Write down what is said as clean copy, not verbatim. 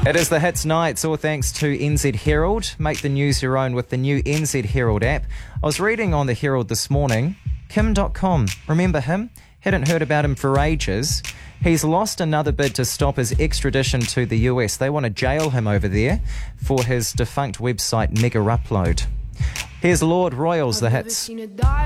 It is the Hits Nights, all thanks to NZ Herald. Make the news your own with the new NZ Herald app. I was reading on the Herald this morning, Kim.com, remember him? Hadn't heard about him for ages. He's lost another bid to stop his extradition to the US. They want to jail him over there for his defunct website Mega Upload. Here's Lord Royals, the Hits.